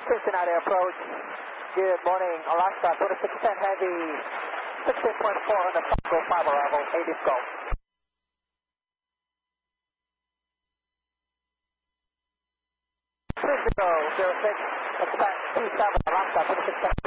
Cincinnati approach. Good morning, Alaska 2610 Heavy, 16.4 on the Go 5 arrival, 8 is go. 3006, expect 27 Alaska 2610.